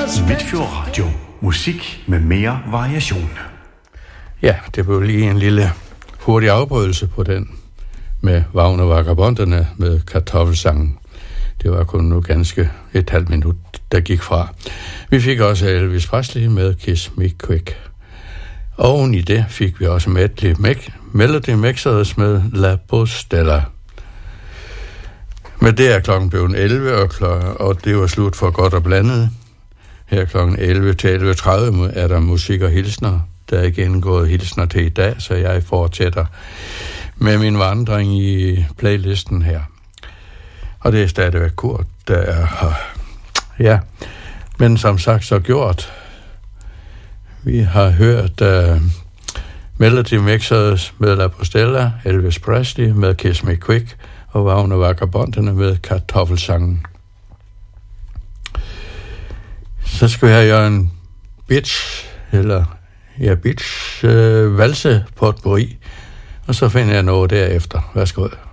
Midtfjord Radio. Musik med mere variation. Ja, det blev lige en lille hurtig afbrydelse på den med Wagner Vagabonderne med kartoffelsangen. Det var kun nu ganske et halvt minut, der gik fra. Vi fik også Elvis Presley med Kiss Me Quick. Oven i det fik vi også Melody Mixers med La Postella. Men det er klokken blevet 11, og det var slut for godt og blandet. Her klokken 11 til 11.30 er der musik og hilsner. Der er igen gået hilsner til i dag, så jeg fortsætter med min vandring i playlisten her. Og det er stadigvæk Kurt, der er her. Ja, men som sagt så gjort. Vi har hørt Melody Mixers med La Postella, Elvis Presley med Kiss Me Quick og Wagner Vagabonderne med kartoffelsangen. Så skal vi have Jørgen Bitch, valse potpourri, og så finder jeg noget derefter. Værsgo.